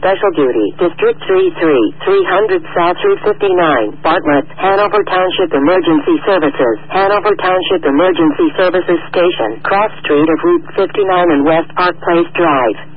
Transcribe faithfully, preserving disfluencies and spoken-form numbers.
Special Duty, District three three, three hundred South Route fifty-nine, Bartlett, Hanover Township Emergency Services, Hanover Township Emergency Services Station, cross street of Route fifty-nine and West Park Place Drive.